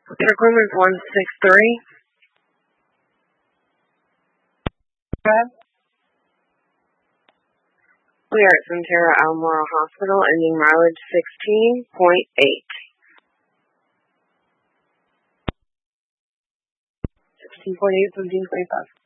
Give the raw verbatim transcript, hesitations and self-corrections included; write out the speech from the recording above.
Equipment one six three. Okay. We are at Centera Almora Hospital, ending mileage sixteen point eight. sixteen point eight, seventeen point five.